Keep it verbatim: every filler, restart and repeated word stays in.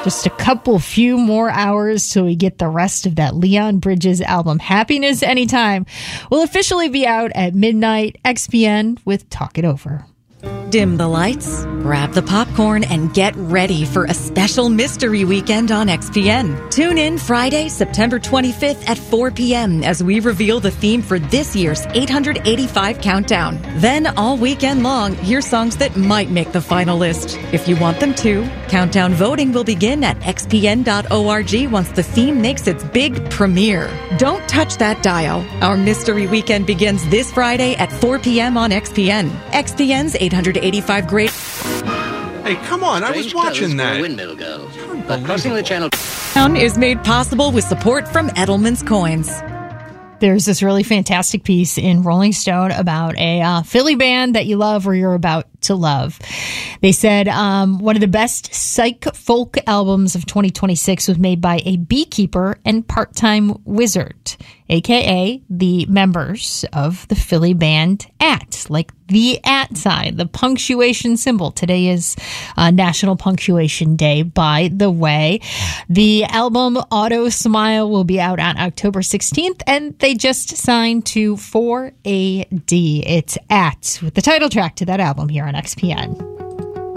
Just a couple few more hours till we get the rest of that Leon Bridges album, Happiness Anytime, will officially be out at midnight. X P N with Talk It Over. Dim the lights, grab the popcorn, and get ready for a special mystery weekend on X P N. Tune in Friday, September twenty-fifth at four p.m. as we reveal the theme for this year's eight hundred eighty-five Countdown. Then all weekend long, hear songs that might make the final list. If you want them to, Countdown voting will begin at x p n dot org once the theme makes its big premiere. Don't touch that dial. Our mystery weekend begins this Friday at four p.m. on X P N. X P N's eight hundred eighty-five Great. Hey, come on, I was watching that. Windmill go. But crossing the channel is made possible with support from Edelman's Coins. There's this really fantastic piece in Rolling Stone about a uh, Philly band that you love or you're about to love. They said um, one of the best psych folk albums of twenty twenty-six was made by a beekeeper and part-time wizard, a k a the members of the Philly band At, like the at sign, the punctuation symbol. Today is uh, National Punctuation Day, by the way. The album Auto Smile will be out on October sixteenth, and they just signed to four A D. It's At, with the title track to that album here on X P N.